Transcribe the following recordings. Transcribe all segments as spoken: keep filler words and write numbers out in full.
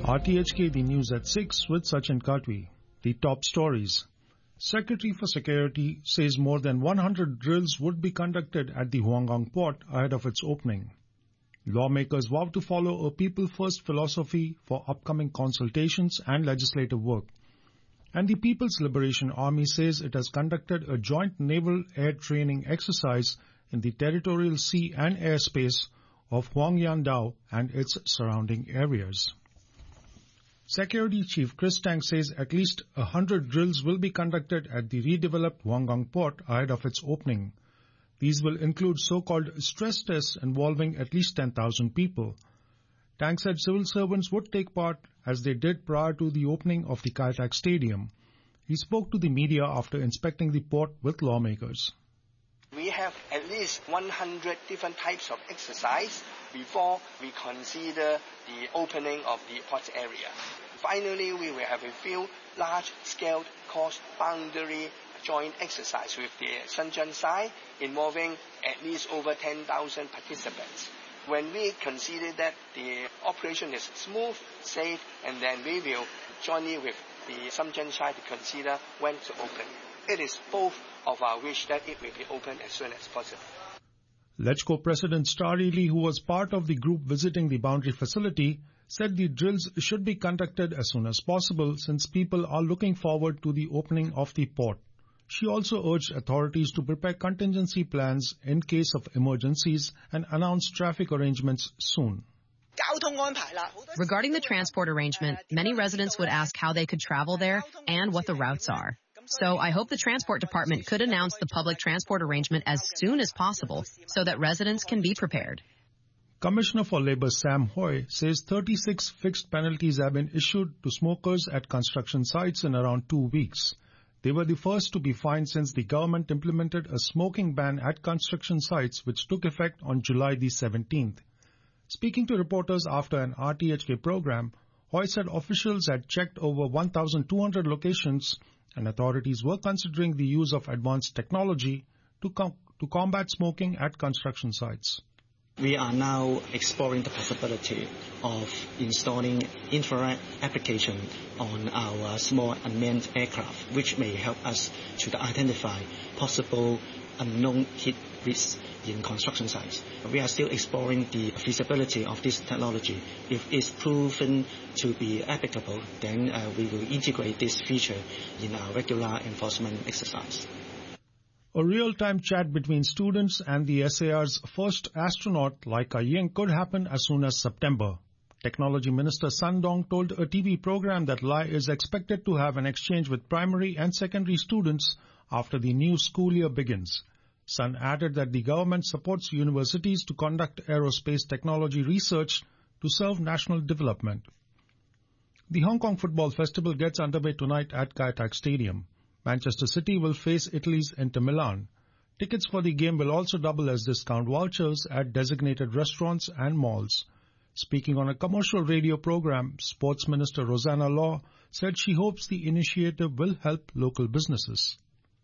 R T H K, the news at six with Sachin Katwi. The top stories. Secretary for Security says more than one hundred drills would be conducted at the Huanggang port ahead of its opening. Lawmakers vow to follow a people-first philosophy for upcoming consultations and legislative work. And the People's Liberation Army says it has conducted a joint naval air training exercise in the territorial sea and airspace of Huangyan-dao and its surrounding areas. Security Chief Chris Tang says at least one hundred drills will be conducted at the redeveloped Huanggang port ahead of its opening. These will include so-called stress tests involving at least ten thousand people. Tang said civil servants would take part as they did prior to the opening of the Kai Tak Stadium. He spoke to the media after inspecting the port with lawmakers. We have at least one hundred different types of exercise before we consider the opening of the port area. Finally, we will have a few large-scale cross-boundary joint exercise with the Shenzhen side involving at least over ten thousand participants. When we consider that the operation is smooth, safe, and then we will jointly with the Shenzhen side to consider when to open. It is both of our wish that it will be open as soon as possible. LegCo President Starry Lee, who was part of the group visiting the boundary facility, said the drills should be conducted as soon as possible since people are looking forward to the opening of the port. She also urged authorities to prepare contingency plans in case of emergencies and announce traffic arrangements soon. Regarding the transport arrangement, many residents would ask how they could travel there and what the routes are. So I hope the Transport Department could announce the public transport arrangement as soon as possible so that residents can be prepared. Commissioner for Labour Sam Hoy says thirty-six fixed penalties have been issued to smokers at construction sites in around two weeks. They were the first to be fined since the government implemented a smoking ban at construction sites which took effect on July the seventeenth. Speaking to reporters after an R T H K program, Hoy said officials had checked over one thousand two hundred locations and authorities were considering the use of advanced technology to, com- to combat smoking at construction sites. We are now exploring the possibility of installing infrared application on our small unmanned aircraft, which may help us to identify possible unknown heat risks in construction sites. We are still exploring the feasibility of this technology. If it's proven to be applicable, then uh, we will integrate this feature in our regular enforcement exercise. A real-time chat between students and the S A R's first astronaut, Lai Ka-ying, could happen as soon as September. Technology Minister Sun Dong told a T V program that Lai is expected to have an exchange with primary and secondary students after the new school year begins. Sun added that the government supports universities to conduct aerospace technology research to serve national development. The Hong Kong Football Festival gets underway tonight at Kai Tak Stadium. Manchester City will face Italy's Inter Milan. Tickets for the game will also double as discount vouchers at designated restaurants and malls. Speaking on a commercial radio program, Sports Minister Rosanna Law said she hopes the initiative will help local businesses.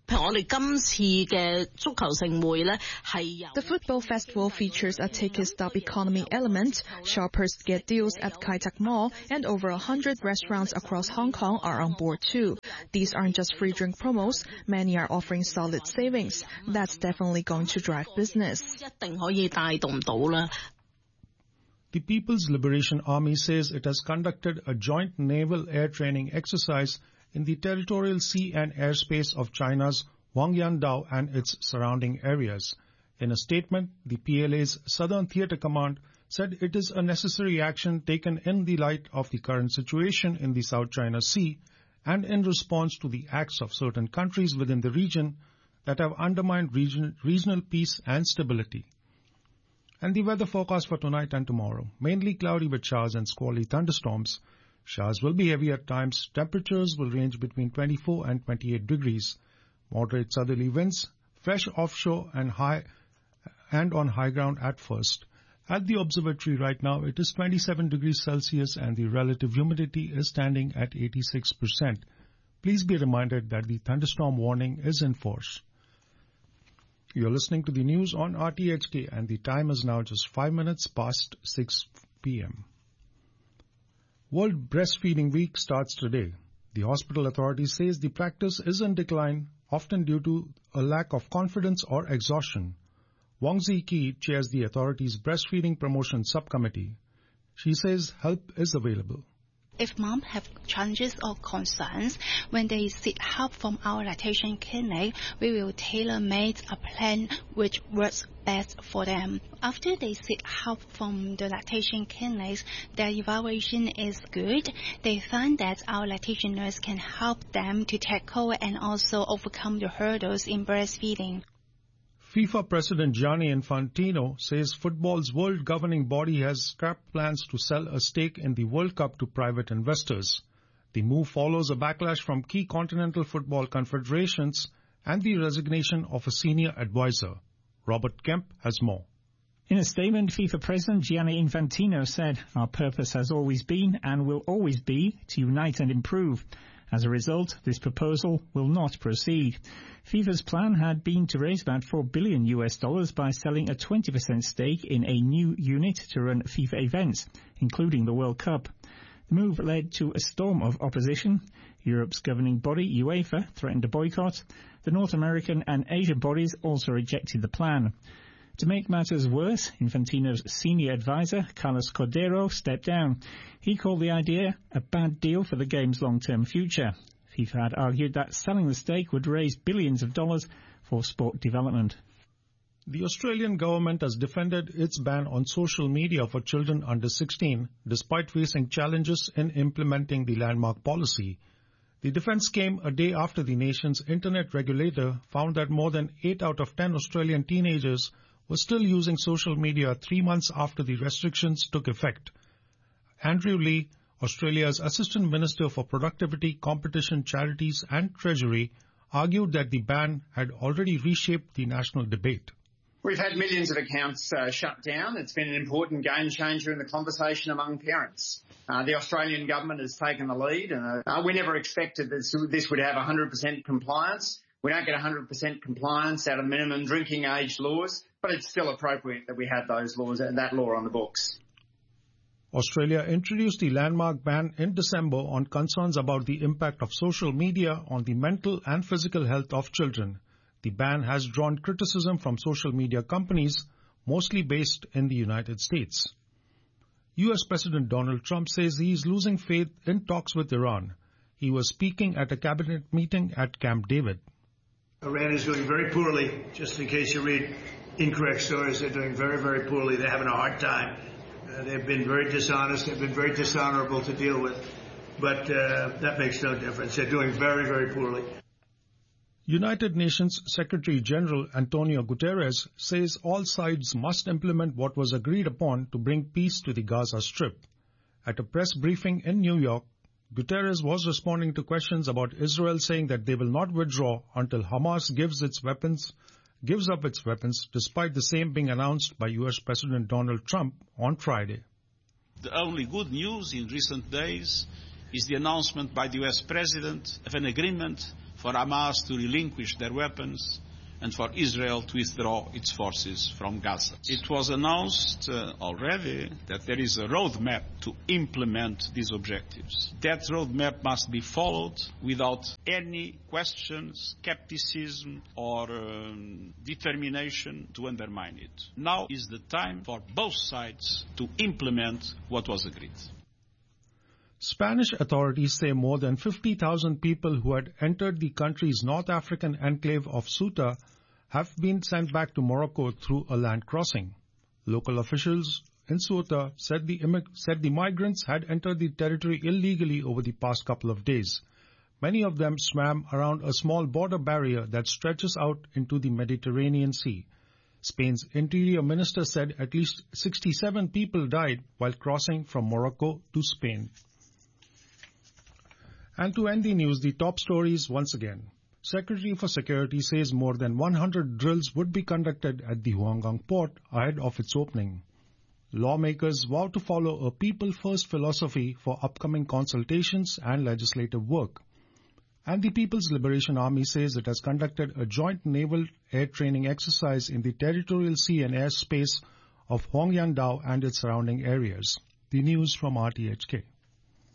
The football festival features a ticket-stub economy element. Shoppers get deals at Kai Tak Mall, and over a hundred restaurants across Hong Kong are on board too. These aren't just free drink promos. Many are offering solid savings. That's definitely going to drive business. The People's Liberation Army says it has conducted a joint naval air training exercise in the territorial sea and airspace of China's Huangyan-dao and its surrounding areas. In a statement, the P L A's Southern Theatre Command said it is a necessary action taken in the light of the current situation in the South China Sea and in response to the acts of certain countries within the region that have undermined region, regional peace and stability. And the weather forecast for tonight and tomorrow: mainly cloudy with showers and squally thunderstorms. Showers will be heavy at times. Temperatures will range between twenty-four and twenty-eight degrees. Moderate southerly winds, fresh offshore and high and on high ground at first. At the observatory right now, it is twenty-seven degrees Celsius and the relative humidity is standing at eighty-six percent. Please be reminded that the thunderstorm warning is in force. You're listening to the news on R T H K and the time is now just five minutes past six p.m. World Breastfeeding Week starts today. The hospital authority says the practice is in decline, often due to a lack of confidence or exhaustion. Wong Zee-Ki chairs the authority's breastfeeding promotion subcommittee. She says help is available. If moms have challenges or concerns, when they seek help from our lactation clinic, we will tailor-make a plan which works best for them. After they seek help from the lactation clinics, their evaluation is good. They find that our lactation nurse can help them to tackle and also overcome the hurdles in breastfeeding. FIFA President Gianni Infantino says football's world governing body has scrapped plans to sell a stake in the World Cup to private investors. The move follows a backlash from key continental football confederations and the resignation of a senior advisor. Robert Kemp has more. In a statement, FIFA President Gianni Infantino said, "Our purpose has always been and will always be to unite and improve. As a result, this proposal will not proceed." FIFA's plan had been to raise about four billion U S dollars by selling a twenty percent stake in a new unit to run FIFA events, including the World Cup. The move led to a storm of opposition. Europe's governing body, UEFA, threatened a boycott. The North American and Asian bodies also rejected the plan. To make matters worse, Infantino's senior advisor, Carlos Cordero, stepped down. He called the idea a bad deal for the game's long-term future. FIFA had argued that selling the stake would raise billions of dollars for sport development. The Australian government has defended its ban on social media for children under sixteen, despite facing challenges in implementing the landmark policy. The defence came a day after the nation's internet regulator found that more than eight out of ten Australian teenagers were still using social media three months after the restrictions took effect. Andrew Lee, Australia's Assistant Minister for Productivity, Competition, Charities and Treasury, argued that the ban had already reshaped the national debate. We've had millions of accounts uh, shut down. It's been an important game changer in the conversation among parents. Uh, the Australian government has taken the lead, and uh, we never expected this, this would have one hundred percent compliance. We don't get one hundred percent compliance out of minimum drinking age laws, but it's still appropriate that we have those laws and that law on the books. Australia introduced the landmark ban in December on concerns about the impact of social media on the mental and physical health of children. The ban has drawn criticism from social media companies, mostly based in the United States. U S President Donald Trump says he is losing faith in talks with Iran. He was speaking at a cabinet meeting at Camp David. Iran is doing very poorly. Just in case you read incorrect stories, they're doing very, very poorly. They're having a hard time. Uh, they've been very dishonest. They've been very dishonorable to deal with. But uh, that makes no difference. They're doing very, very poorly. United Nations Secretary General Antonio Guterres says all sides must implement what was agreed upon to bring peace to the Gaza Strip. At a press briefing in New York, Guterres was responding to questions about Israel, saying that they will not withdraw until Hamas gives its weapons, gives up its weapons, despite the same being announced by U S President Donald Trump on Friday. The only good news in recent days is the announcement by the U S President of an agreement for Hamas to relinquish their weapons and for Israel to withdraw its forces from Gaza. It was announced uh, already that there is a roadmap to implement these objectives. That roadmap must be followed without any question, skepticism, or um, determination to undermine it. Now is the time for both sides to implement what was agreed. Spanish authorities say more than fifty thousand people who had entered the country's North African enclave of Ceuta have been sent back to Morocco through a land crossing. Local officials in Ceuta said the, said the migrants had entered the territory illegally over the past couple of days. Many of them swam around a small border barrier that stretches out into the Mediterranean Sea. Spain's Interior Minister said at least sixty-seven people died while crossing from Morocco to Spain. And to end the news, the top stories once again. Secretary for Security says more than one hundred drills would be conducted at the Huanggang port ahead of its opening. Lawmakers vow to follow a people-first philosophy for upcoming consultations and legislative work. And the People's Liberation Army says it has conducted a joint naval air training exercise in the territorial sea and airspace of Hongyang Dao and its surrounding areas. The news from R T H K.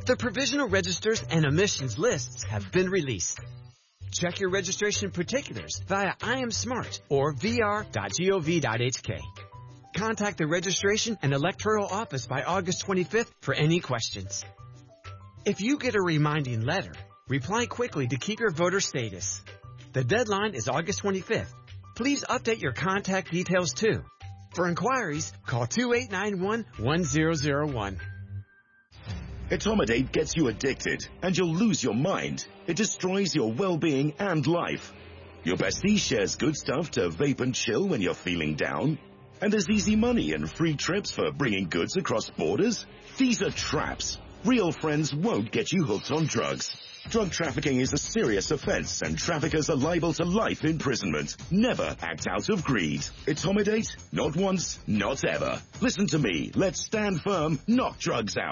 The provisional registers and emissions lists have been released. Check your registration particulars via I am smart or v r dot gov dot h k. Contact the Registration and Electoral Office by August twenty-fifth for any questions. If you get a reminding letter, reply quickly to keep your voter status. The deadline is August twenty-fifth. Please update your contact details too. For inquiries, call two eight nine one, one zero zero one. Etomidate gets you addicted, and you'll lose your mind. It destroys your well-being and life. Your bestie shares good stuff to vape and chill when you're feeling down. And there's easy money and free trips for bringing goods across borders. These are traps. Real friends won't get you hooked on drugs. Drug trafficking is a serious offense, and traffickers are liable to life imprisonment. Never act out of greed. Etomidate? Not once, not ever. Listen to me. Let's stand firm, knock drugs out.